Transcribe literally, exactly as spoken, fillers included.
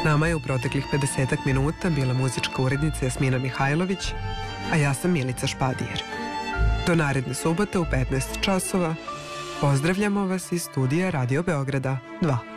Nama je u proteklih pedesetak minuta bila muzička urednica Jasmina Mihajlović, a ja sam Milica Špadijer. Do naredne subote u petnaest časova pozdravljamo vas iz studija Radio Beograda dva.